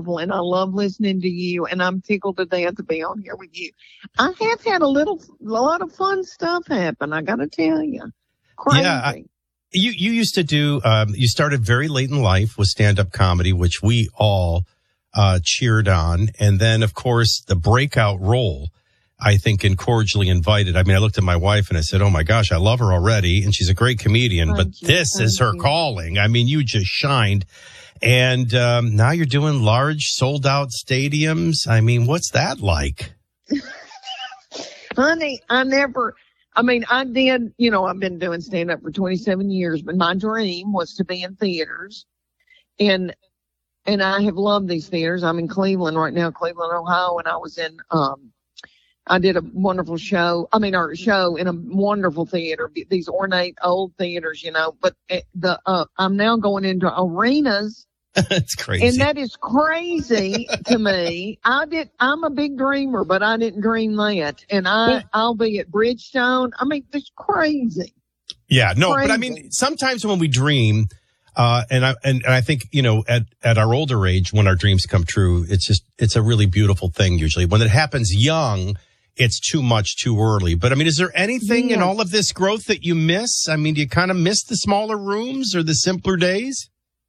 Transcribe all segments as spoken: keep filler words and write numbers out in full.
wonderful, and I love listening to you, and I'm tickled to death to be on here with you. I have had a little, a lot of fun stuff happen, I got to tell you. Crazy. Yeah, I, you, you used to do, um, you started very late in life with stand-up comedy, which we all uh, cheered on. And then, of course, the breakout role, I think, in Cordially Invited. I mean, I looked at my wife and I said, oh, my gosh, I love her already. And she's a great comedian, Thank but you. this Thank is her you. calling. I mean, you just shined. And um, now you're doing large sold-out stadiums. I mean, what's that like? Honey, I never, I mean, I did, you know, I've been doing stand-up for twenty-seven years, but my dream was to be in theaters. And and I have loved these theaters. I'm in Cleveland right now, Cleveland, Ohio, and I was in, um, I did a wonderful show, I mean, our show in a wonderful theater, these ornate old theaters, you know, but the, uh, I'm now going into arenas. It's crazy. And that is crazy to me. I did, I'm a big dreamer, but I didn't dream that. And I, I'll be at Bridgestone. I mean, it's crazy. Yeah, no, Crazy. but I mean, sometimes when we dream, uh, and I, and, and I think, you know, at, at our older age, when our dreams come true, it's just, it's a really beautiful thing usually. When it happens young, it's too much too early. But I mean, is there anything Yes. in all of this growth that you miss? I mean, do you kind of miss the smaller rooms or the simpler days?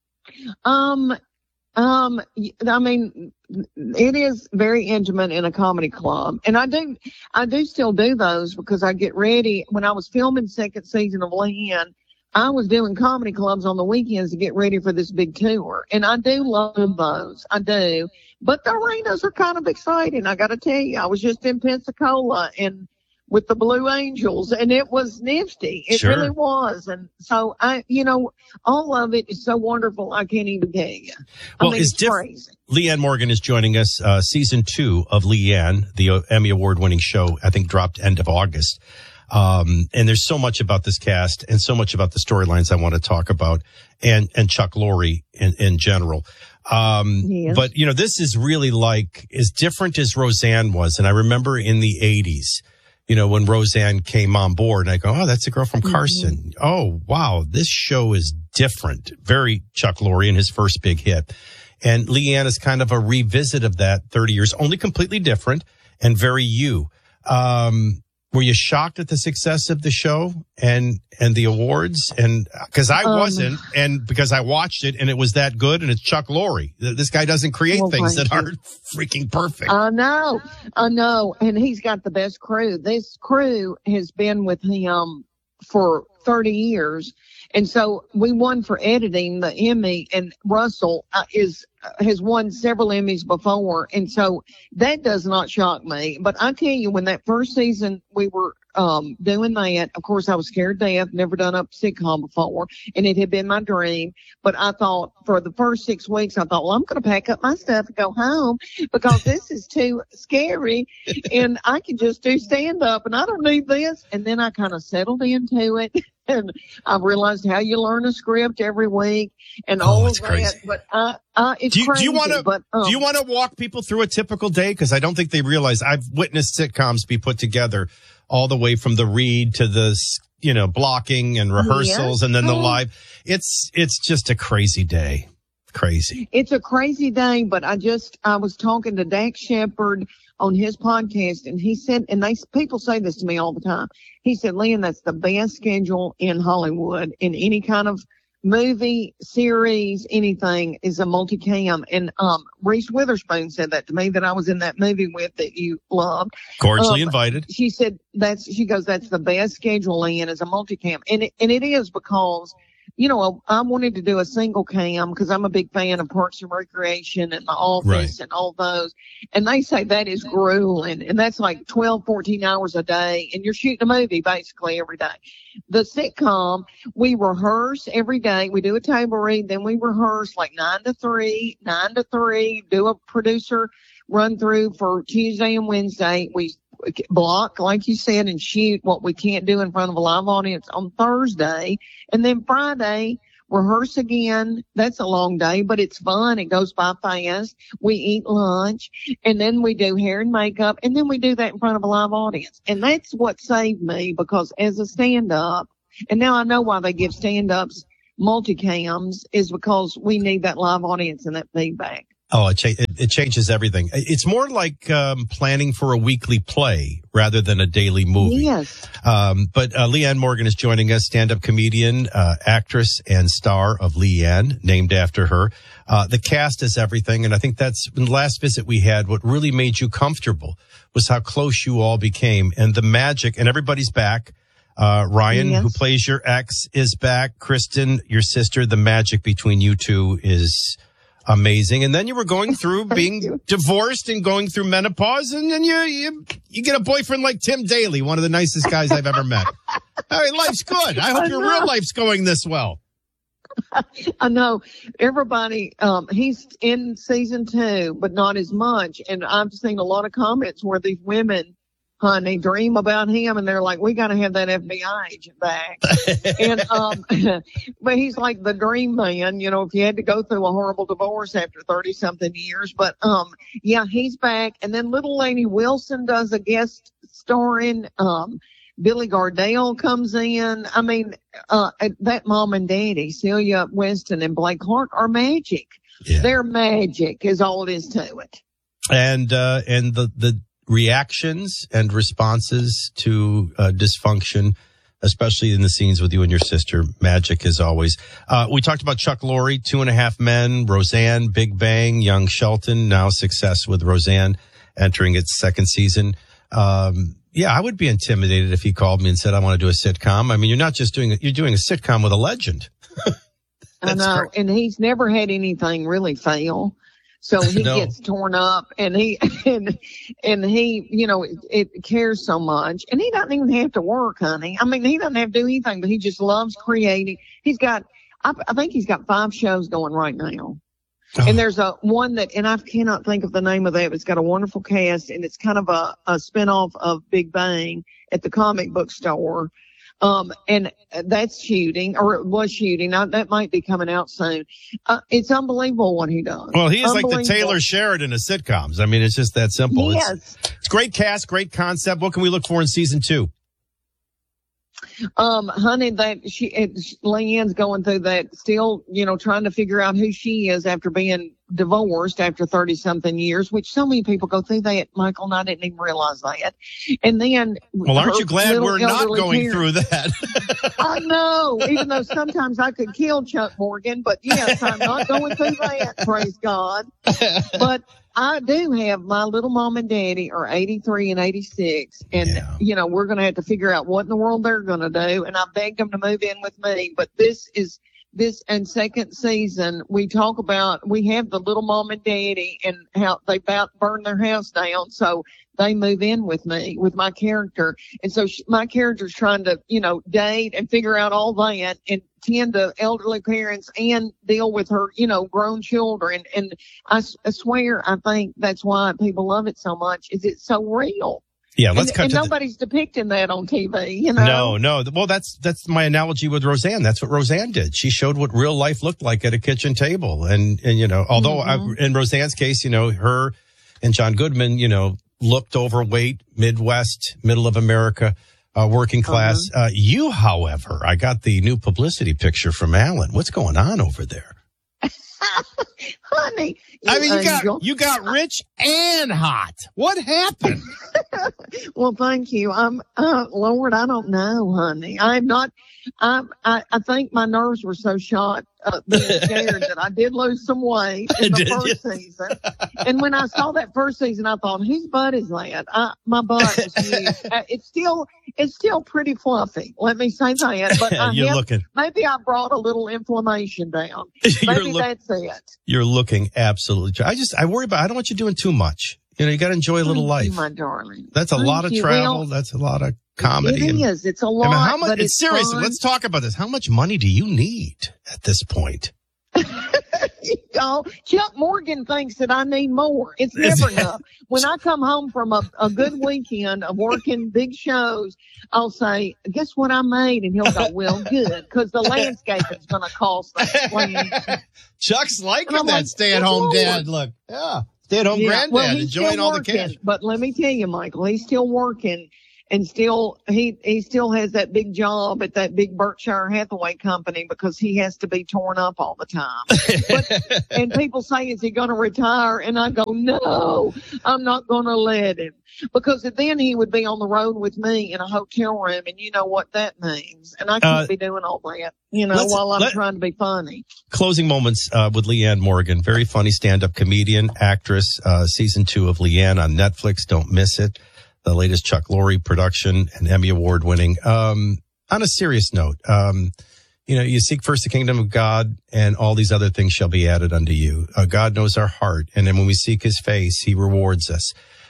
Um, um, I mean, it is very intimate in a comedy club. And I do, I do still do those because I get ready. When I was filming second season of Leanne, I was doing comedy clubs on the weekends to get ready for this big tour. And I do love those. I do. But the arenas are kind of exciting. I got to tell you, I was just in Pensacola and with the Blue Angels, and it was nifty. It Sure. really was. And so I, you know, all of it is so wonderful. I can't even tell you. I Well, mean, it's it's diff- crazy. Leanne Morgan is joining us. Uh, season two of Leanne, the uh, Emmy Award winning show, I think dropped end of August. Um, and there's so much about this cast and so much about the storylines I want to talk about and, and Chuck Lorre in, in general. Um, Yes. but you know, this is really like as different as Roseanne was. And I remember in the eighties, you know, when Roseanne came on board, and I go, oh, that's a girl from Carson. Mm-hmm. Oh, wow, this show is different. Very Chuck Lorre in his first big hit. And Leanne is kind of a revisit of that thirty years, only completely different and very you. Um, were you shocked at the success of the show and, and the awards? And cause I Um, wasn't, and because I watched it and it was that good, and it's Chuck Lorre. This guy doesn't create Well, things that thank aren't freaking perfect. I know, I know. And he's got the best crew. This crew has been with him for thirty years. And so we won for editing the Emmy, and Russell uh, is, uh, has won several Emmys before. And so that does not shock me. But I tell you, when that first season we were, um, doing that, of course I was scared to death, never done a sitcom before, and it had been my dream. But I thought for the first six weeks, I thought, well, I'm going to pack up my stuff and go home because this is too scary and I can just do stand up and I don't need this. And then I kind of settled into it. And I realized how you learn a script every week and Oh, all it's of crazy. that. But uh, uh, it's Do you, crazy. do you want to but, um, do you want to walk people through a typical day? Because I don't think they realize I've witnessed sitcoms be put together all the way from the read to the you know blocking and rehearsals Yeah. and then the Oh. live. It's it's just a crazy day, crazy. It's a crazy day, but I just, I was talking to Dax Shepard on his podcast, and he said, and they, people say this to me all the time. He said, Lynn, that's the best schedule in Hollywood in any kind of movie, series, anything is a multicam. And, um, Reese Witherspoon said that to me that I was in that movie with that you loved. Cordially Um, invited. She said that's, she goes, that's the best schedule in as a multicam. And it, and it is because, you know, I wanted to do a single cam because I'm a big fan of Parks and Recreation and The Office Right. and all those. And they say that is grueling. And that's like twelve, fourteen hours a day. And you're shooting a movie basically every day. The sitcom, we rehearse every day. We do a table read. Then we rehearse like nine to three, nine to three, do a producer run through for Tuesday and Wednesday. We block, like you said, and shoot what we can't do in front of a live audience on Thursday. And then Friday, rehearse again. That's a long day, but it's fun. It goes by fast. We eat lunch, and then we do hair and makeup, and then we do that in front of a live audience. And that's what saved me, because as a stand-up, and now I know why they give stand-ups multicams, is because we need that live audience and that feedback. Oh, it, cha- it, it changes everything. It's more like um, planning for a weekly play rather than a daily movie. Yes. Um, but uh, Leanne Morgan is joining us, stand-up comedian, uh, actress, and star of Leanne, named after her. Uh, the cast is everything, and I think that's, in the last visit we had, what really made you comfortable was how close you all became, and the magic, and everybody's back. Uh, Ryan, yes. who plays your ex, is back. Kristen, your sister, the magic between you two is amazing. And then you were going through being divorced and going through menopause, and then you, you you get a boyfriend like Tim Daly, one of the nicest guys I've ever met. I mean, life's good. I hope I your know. real life's going this well. I know everybody, um, he's in season two, but not as much. And I've seen a lot of comments where these women, honey, dream about him, and they're like, we got to have that F B I agent back. and um but he's like the dream man, you know, if you had to go through a horrible divorce after thirty something years. But um yeah, he's back. And then little Lady Wilson does a guest starring. um Billy Gardell comes in. I mean, uh that mom and daddy, Celia Winston and Blake Clark, are magic. Yeah. They're magic is all it is to it. And uh and the the reactions and responses to uh, dysfunction, especially in the scenes with you and your sister, magic as always. Uh, we talked about Chuck Lorre, Two and a Half Men, Roseanne, Big Bang, Young Shelton, now Success with Roseanne, entering its second season. Um, yeah, I would be intimidated if he called me and said, I want to do a sitcom. I mean, you're not just doing it, you're doing a sitcom with a legend. I know, great. And he's never had anything really fail. So he No. gets torn up, and he and and he, you know, it, it cares so much, and he doesn't even have to work, honey. I mean, he doesn't have to do anything, but he just loves creating. He's got, I, I think he's got five shows going right now, Oh. and there's a one that, and I cannot think of the name of that. But it's got a wonderful cast, and it's kind of a a spinoff of Big Bang at the comic book store. Um, and that's shooting, or it was shooting. Now, that might be coming out soon. Uh, it's unbelievable what he does. Well, he is like the Unbelievable. Taylor Sheridan of sitcoms. I mean, it's just that simple. Yes. It's, it's great cast, great concept. What can we look for in season two? Um, honey, that she, it, Leanne's going through that, still, you know, trying to figure out who she is after being divorced after thirty something years, which so many people go through that, Michael, and I didn't even realize that. And then, Well, aren't her you glad little we're not elderly going parents- through that? I know, even though sometimes I could kill Chuck Morgan, but yes, I'm not going through that, praise God. But I do have my little mom and daddy are eighty-three and eighty-six, and Yeah. you know, we're going to have to figure out what in the world they're going to do. And I begged them to move in with me, but this is this and second season. We talk about, we have the little mom and daddy and how they about burned their house down. So they move in with me, with my character. And so she, my character's trying to, you know, date and figure out all that and tend to elderly parents and deal with her, you know, grown children. And I, I swear, I think that's why people love it so much, is it's so real. Yeah, let's and, cut and to the- nobody's depicting that on T V, you know? No, no. Well, that's that's my analogy with Roseanne. That's what Roseanne did. She showed what real life looked like at a kitchen table. And, and you know, although Mm-hmm. I, in Roseanne's case, you know, her and John Goodman, you know, looked overweight, Midwest, middle of America, uh, working class. Uh-huh. Uh, you, however, I got the new publicity picture from Alan. What's going on over there? Honey, I mean, you angel. got you got rich and hot. What happened? Well, thank you. I'm, uh, Lord, I don't know, honey. I'm not, I'm, I, I think my nerves were so shot, uh, being scared that I did lose some weight in the Did first you? season. And when I saw that first season, I thought, whose butt is that? I, my butt was huge. Uh, it's still, it's still pretty fluffy. Let me say that. But I You're have, looking. maybe I brought a little inflammation down. You're Maybe look- that's it. You're looking absolutely. I just I worry about. I don't want you doing too much. You know, you got to enjoy a little Thank you, life. my darling. That's a Thank lot of you. travel. Well, That's a lot of comedy. It and- is. It's a lot. I mean, how much? but it's Seriously, fun. let's talk about this. How much money do you need at this point? Oh, Chuck Morgan thinks that I need more. It's never enough. When I come home from a, a good weekend of working big shows, I'll say, guess what I made? And he'll go, well, good, because the landscaping's going to cost that. Chuck's liking And I'm that like, stay-at-home "Good dad Lord." look. Yeah, stay-at-home Yeah, granddad well, he's enjoying still all the working, cash. But let me tell you, Michael, he's still working. and still he he still has that big job at that big Berkshire Hathaway company because he has to be torn up all the time. But, and people say, is he going to retire? And I go, no, I'm not going to let him, because then he would be on the road with me in a hotel room, and you know what that means. And I can't uh, be doing all that, you know, while I'm let, trying to be funny. Closing moments uh, with Leanne Morgan, very funny stand-up comedian, actress. Uh, season two of Leanne on Netflix. Don't miss it. The latest Chuck Lorre production and Emmy Award winning. Um, on a serious note, um, you know, you seek first the kingdom of God, and all these other things shall be added unto you. Uh, God knows our heart, and then when we seek his face, he rewards us.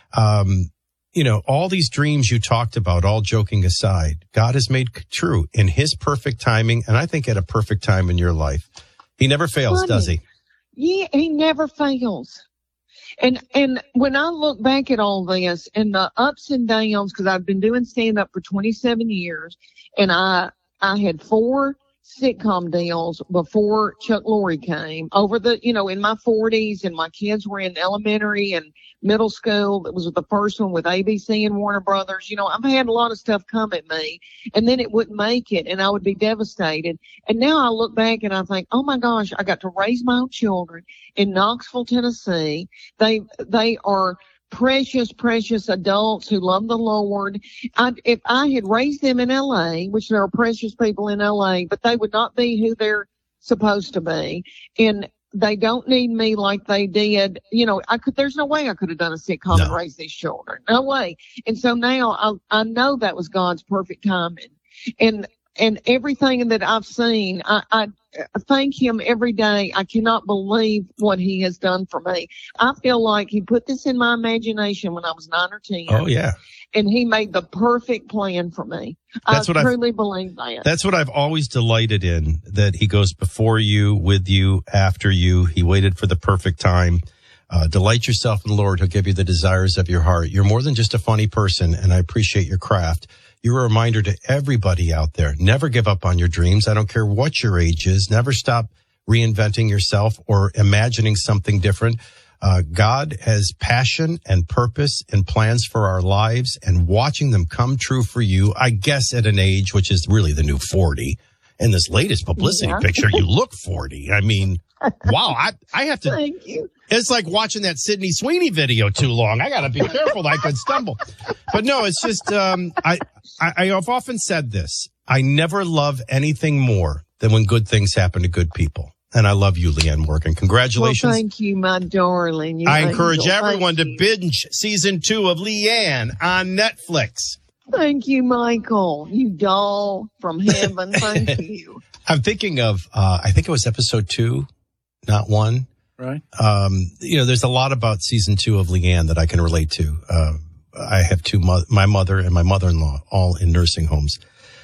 Um, you know, all these dreams you talked about, all joking aside, God has made true in his perfect timing, and I think at a perfect time in your life. He never fails, Funny. does he? Yeah, he never fails. And and when I look back at all this and the ups and downs, because I've been doing stand-up for twenty-seven years, and I I had four sitcom deals before Chuck Lorre came over the, you know, in my forties, and my kids were in elementary and middle school. It was the first one with A B C and Warner Brothers. You know, I've had a lot of stuff come at me, and then it wouldn't make it, and I would be devastated. And now I look back and I think, oh my gosh, I got to raise my own children in Knoxville, Tennessee. They, they are precious, precious adults who love the Lord. I, if I had raised them in L A, which there are precious people in L A, but they would not be who they're supposed to be. And they don't need me like they did. You know, I could, there's no way I could have done a sitcom no. and raised these children. No way. And so now I, I know that was God's perfect timing. And, and everything that I've seen, I, I, I thank him every day. I cannot believe what he has done for me. I feel like he put this in my imagination when I was nine or ten. Oh, yeah. And he made the perfect plan for me. That's I what truly I've, believe that. That's what I've always delighted in, that he goes before you, with you, after you. He waited for the perfect time. Uh, delight yourself in the Lord. He'll give you the desires of your heart. You're more than just a funny person, and I appreciate your craft. You're a reminder to everybody out there. Never give up on your dreams. I don't care what your age is. Never stop reinventing yourself or imagining something different. Uh, God has passion and purpose and plans for our lives, and watching them come true for you, I guess at an age which is really the new forty. In this latest publicity yeah. picture, you look forty. I mean, wow, I, I have to. Thank you. It's like watching that Sydney Sweeney video too long. I got to be careful. I could stumble. But no, it's just, um, I, I, I have often said this. I never love anything more than when good things happen to good people. And I love you, Leanne Morgan. Congratulations. Well, thank you, my darling. You I encourage angel. everyone thank to you. binge season two of Leanne on Netflix. Thank you, Michael. You doll from heaven. Thank you. I'm thinking of, uh, I think it was episode two, not one. Right. Um, you know, there's a lot about season two of Leanne that I can relate to. Uh, I have two, mo- my mother and my mother-in-law, all in nursing homes.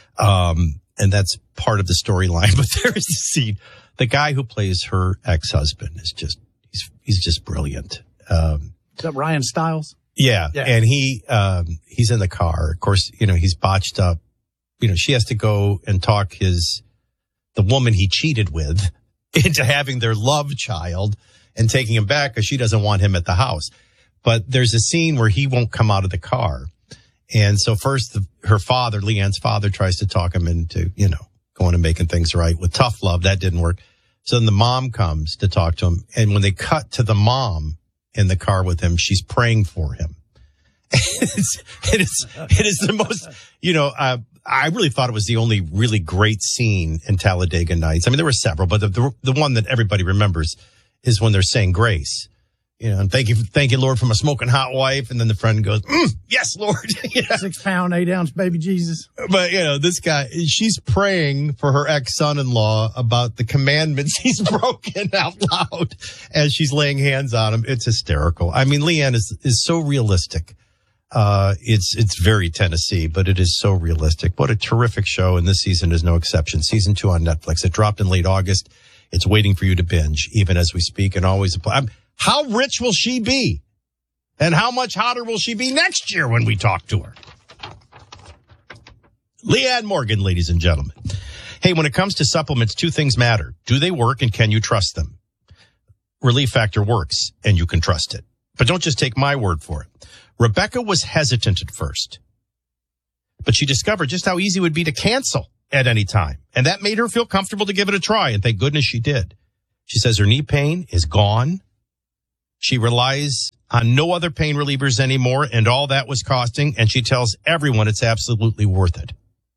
Um, and that's part of the storyline. But there is a scene. The guy who plays her ex-husband is just, he's, he's just brilliant. Um, is that Ryan Stiles? Yeah. yeah. And he, um, he's in the car. Of course, you know, he's botched up. You know, she has to go and talk his, the woman he cheated with into having their love child and taking him back because she doesn't want him at the house. But there's a scene where he won't come out of the car. And so first the, her father, Leanne's father, tries to talk him into, you know, going and making things right with tough love. That didn't work. So then the mom comes to talk to him. And when they cut to the mom in the car with him, she's praying for him. it's, it is, it is the most, you know, uh, I really thought it was the only really great scene in Talladega Nights. I mean, there were several, but the, the, the one that everybody remembers is when they're saying grace. You know, and thank you, thank you, Lord, for my smoking hot wife. And then the friend goes, mm, yes, Lord. you know? Six pound, eight ounce baby Jesus. But, you know, this guy, she's praying for her ex-son-in-law about the commandments he's broken out loud as she's laying hands on him. It's hysterical. I mean, Leanne is, is so realistic. Uh, it's, it's very Tennessee, but it is so realistic. What a terrific show. And this season is no exception. Season two on Netflix. It dropped in late August. It's waiting for you to binge, even as we speak, and always apply. How rich will she be? And how much hotter will she be next year when we talk to her? Leanne Morgan, ladies and gentlemen. Hey, when it comes to supplements, two things matter. Do they work, and can you trust them? Relief Factor works, and you can trust it. But don't just take my word for it. Rebecca was hesitant at first. But she discovered just how easy it would be to cancel at any time. And that made her feel comfortable to give it a try. And thank goodness she did. She says her knee pain is gone. She relies on no other pain relievers anymore, and all that was costing. And she tells everyone it's absolutely worth it.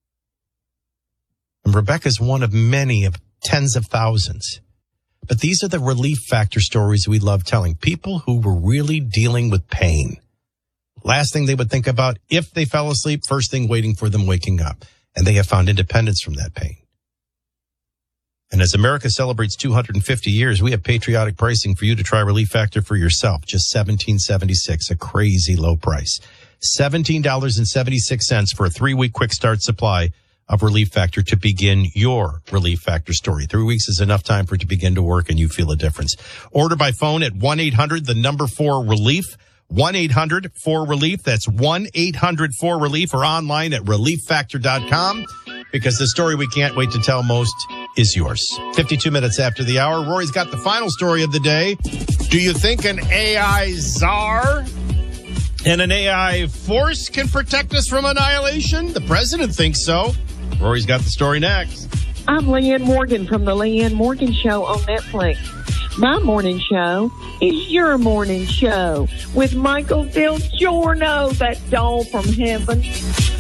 And Rebecca's one of many of tens of thousands. But these are the relief factor stories we love telling. People who were really dealing with pain. Last thing they would think about if they fell asleep, first thing waiting for them waking up. And they have found independence from that pain. And as America celebrates two hundred fifty years, we have patriotic pricing for you to try Relief Factor for yourself. Just seventeen seventy-six, a crazy low price. seventeen seventy-six for a three-week quick start supply of Relief Factor to begin your Relief Factor story. Three weeks is enough time for it to begin to work, and you feel a difference. Order by phone at one eight hundred, the number four relief. one eight hundred four relief. That's one eight hundred four relief, or online at relief factor dot com, because the story we can't wait to tell most is yours. fifty-two minutes after the hour, Rory's got the final story of the day. Do you think an A I czar and an A I force can protect us from annihilation? The president thinks so. Rory's got the story next. I'm Leanne Morgan from the Leanne Morgan Show on Netflix. My morning show is your morning show with Michael Del Giorno, that doll from heaven.